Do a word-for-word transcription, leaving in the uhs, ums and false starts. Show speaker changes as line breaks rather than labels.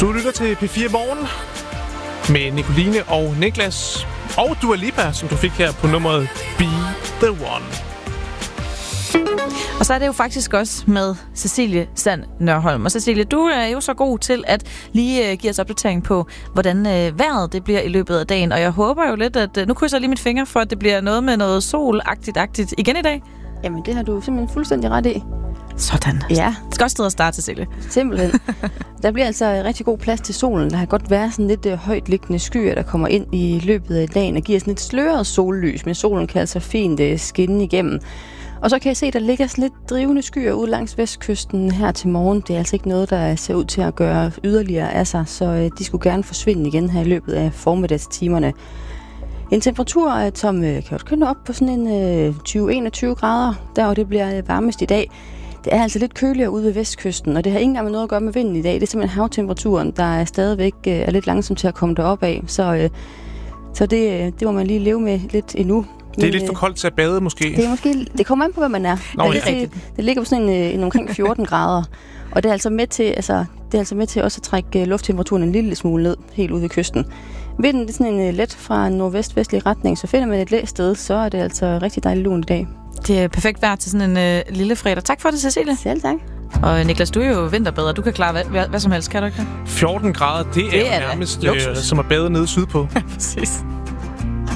Du lytter til P fire Morgen med Nicoline og Niklas og Dua Lipa, som du fik her på nummeret Be The One.
Og så er det jo faktisk også med Cecilie Sand Nørholm. Og Cecilie, du er jo så god til at lige uh, give os opdatering på, hvordan uh, vejret det bliver i løbet af dagen. Og jeg håber jo lidt, at uh, nu krydser jeg lige mit finger for, at det bliver noget med noget solagtigt-agtigt igen i dag.
Jamen, det har du simpelthen fuldstændig ret i.
Sådan.
Ja.
Det skal også sted at starte, Cecilie.
Simpelthen. Der bliver altså rigtig god plads til solen. Der har godt været sådan lidt uh, højt liggende skyer, der kommer ind i løbet af dagen og giver sådan et sløret sollys, men solen kan altså fint uh, skinne igennem. Og så kan jeg se, at der ligger sådan lidt drivende skyer ud langs vestkysten her til morgen. Det er altså ikke noget, der ser ud til at gøre yderligere af sig, så uh, de skulle gerne forsvinde igen her i løbet af formiddagstimerne. En temperatur, som uh, kan også køre op på sådan en uh, tyve til enogtyve grader, der hvor det bliver varmest i dag. Det er altså lidt køligere ude ved vestkysten, og det har ikke engang noget at gøre med vinden i dag. Det er simpelthen havtemperaturen, der er stadigvæk uh, er lidt langsom til at komme derop af. Så, uh, så det, det må man lige leve med lidt endnu.
Det er lidt for koldt til at bade, måske?
Det er måske, det kommer an på, hvad man er.
Nå,
det, det, det ligger på sådan en, en omkring fjorten grader, og det er altså med til, altså, det er altså med til også at trække lufttemperaturen en lille smule ned, helt ude ved kysten. Vinden det er sådan en let fra nordvest-vestlig retning, så finder man et læ sted, så er det altså rigtig dejligt lun i dag.
Det er perfekt vejr til sådan en øh, lille fredag. Tak for det, Cecilie.
Selv tak.
Og Niklas, du er jo vinterbader. Du kan klare hvad, hvad, hvad som helst, kan du ikke?
fjorten grader, det, det er, er jo nærmest øh, som at bade nede sydpå.
Præcis.